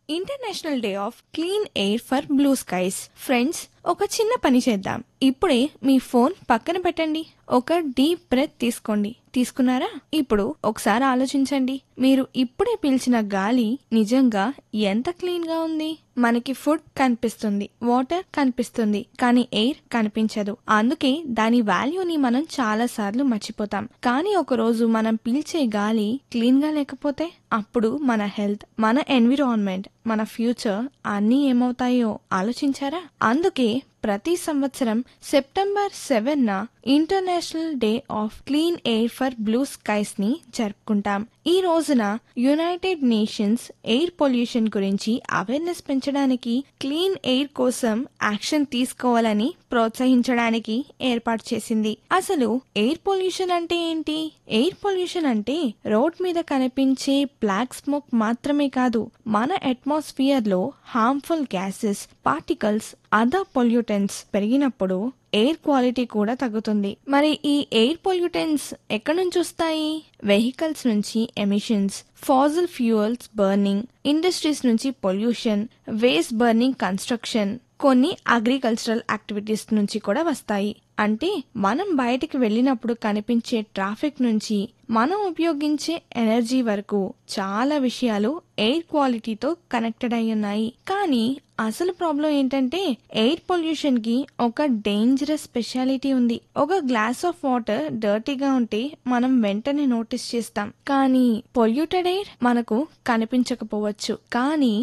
International day of clean air for blue skies. Friends, ఒక చిన్న పని చేద్దాం. ఇప్పుడే మీ ఫోన్ పక్కన పెట్టండి. ఒక డీప్ బ్రెత్ తీసుకోండి. తీసుకున్నారా? ఇప్పుడు ఒకసారి ఆలోచించండి. మీరు ఇప్పుడే పీల్చిన గాలి నిజంగా ఎంత క్లీన్ గా ఉంది? మనకి ఫుడ్ కనిపిస్తుంది, వాటర్ కనిపిస్తుంది, కానీ ఎయిర్ కనిపించదు. అందుకే దాని వాల్యూని మనం చాలా సార్లు మర్చిపోతాం. కానీ ఒక రోజు మనం పీల్చే గాలి క్లీన్ గా లేకపోతే అప్పుడు మన హెల్త్, మన ఎన్విరాన్మెంట్, మన ఫ్యూచర్ అన్నీ ఏమవుతాయో ఆలోచించారా? అందుకే ప్రతి సంవత్సరం September 7న international day of clean air for blue skies ని జరుపుకుంటాం. ఈ రోజున యునైటెడ్ నేషన్స్ ఎయిర్ పొల్యూషన్ గురించి అవేర్నెస్ పెంచడానికి, క్లీన్ ఎయిర్ కోసం యాక్షన్ తీసుకోవాలని ప్రోత్సహించడానికి ఏర్పాటు చేసింది. అసలు ఎయిర్ పొల్యూషన్ అంటే ఏంటి? ఎయిర్ పొల్యూషన్ అంటే రోడ్ మీద కనిపించే బ్లాక్ స్మోక్ మాత్రమే కాదు, మన అట్మాస్ఫియర్ లో harmful gases, particles, other pollutants పెరిగినప్పుడు ఎయిర్ క్వాలిటీ కూడా తగ్గుతుంది. మరి ఈ ఎయిర్ పొల్యూటెంట్స్ ఎక్కడి నుంచి వస్తాయి? వెహికల్స్ నుంచి emissions, fossil fuels burning, industries నుంచి పొల్యూషన్, వేస్ట్ బర్నింగ్, కన్స్ట్రక్షన్, కొన్ని అగ్రికల్చరల్ యాక్టివిటీస్ నుంచి కూడా వస్తాయి. అంటే మనం బయటికి వెళ్ళినప్పుడు కనిపించే ట్రాఫిక్ నుంచి మనం ఉపయోగించే ఎనర్జీ వరకు చాలా విషయాలు ఎయిర్ క్వాలిటీతో కనెక్టెడ్ అయి ఉన్నాయి. కానీ అసలు ప్రాబ్లం ఏంటంటే ఎయిర్ పొల్యూషన్ కి ఒక డేంజరస్ స్పెషాలిటీ ఉంది. ఒక గ్లాస్ ఆఫ్ వాటర్ డర్టీగా ఉంటే మనం వెంటనే నోటీస్ చేస్తాం, కానీ పొల్యూటెడ్ ఎయిర్ మనకు కనిపించకపోవచ్చు. కానీ